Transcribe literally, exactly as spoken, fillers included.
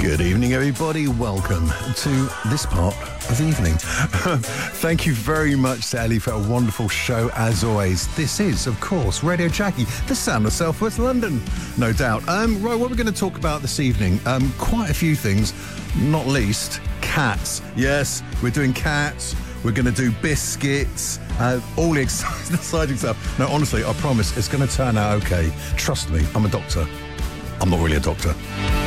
Good evening, everybody. Welcome to this part of the evening. Thank you very much to Ellie for a wonderful show, as always. This is, of course, Radio Jackie, the sound of South West London, no doubt. Um, right, what we're going to talk about this evening, um, quite a few things, not least cats. Yes, we're doing cats. We're going to do biscuits, uh, all the exciting stuff. No, honestly, I promise it's going to turn out okay. Trust me, I'm a doctor. I'm not really a doctor.